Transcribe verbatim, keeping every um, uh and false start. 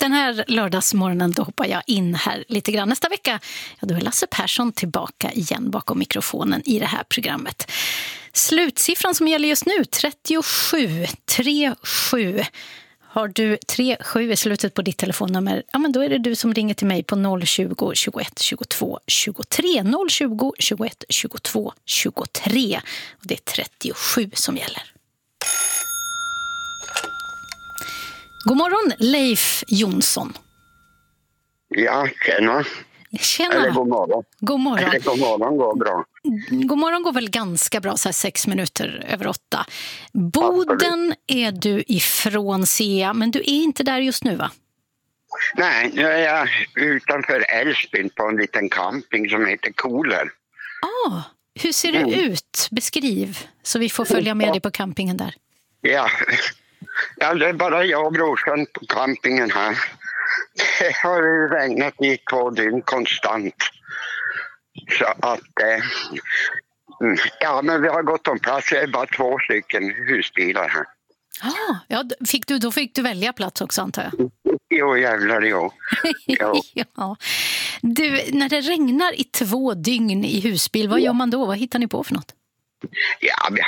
Den här lördagsmorgonen då hoppar jag in här lite grann. Nästa vecka ja, då är Lasse Persson tillbaka igen bakom mikrofonen i det här programmet. Slutsiffran som gäller just nu, trettiosju, tre sju. Har du tre sju i slutet på ditt telefonnummer, ja men då är det du som ringer till mig på noll tjugo, tjugoett, tjugotvå, tjugotre. noll tjugo, tjugoett, tjugotvå, tjugotre. Och det är trettiosju som gäller. God morgon, Leif Jonsson. Ja, tjena. Tjena. Eller god morgon. God morgon. Eller god morgon går bra. God morgon går väl ganska bra, så här sex minuter över åtta. Boden är du ifrån, ser jag, men du är inte där just nu, va? Nej, nu är jag utanför Älvsbyn på en liten camping som heter Koler. Ah, hur ser det mm. ut? Beskriv, så vi får följa med dig på campingen där. Ja, ja det är bara jag och brorsan på campingen här. Det har regnat i två dygn konstant. Så att, eh, ja men vi har gått om plats, det är bara två stycken husbilar här. Ah, ja, fick du, då fick du välja plats också, antar jag. Jo, jävlar, jo. jo. ja. Du, när det regnar i två dygn i husbil, vad gör man då? Vad hittar ni på för något? Ja, vi